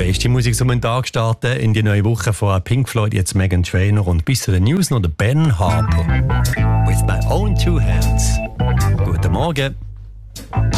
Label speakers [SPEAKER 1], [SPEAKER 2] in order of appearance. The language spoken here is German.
[SPEAKER 1] beste Musik zum Tag starten in die neue Woche von Pink Floyd, jetzt Meghan Trainor und bis zu den News noch der Ben Harper. With my own two hands. Guten Morgen.